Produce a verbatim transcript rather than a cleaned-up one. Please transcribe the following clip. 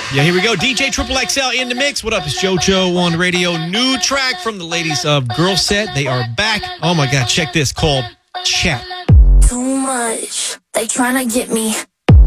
Yeah, here we go. D J Triple X L in the mix. What up? It's JoJo on the radio. New track from the ladies of Girl Set. They are back. Oh my God, check this. Called Chat. Too much. They tryna get me.